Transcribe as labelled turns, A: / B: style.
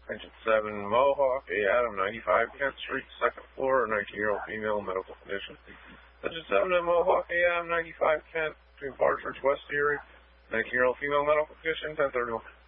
A: Engine 7, Mohawk, A. Adam, 95 Kent Street, second floor, 19-year-old female, medical condition. Engine 7 and Mohawk, A. Adam, 95 Kent, between Partridge, West Erie, 19-year-old female, medical condition, 1031.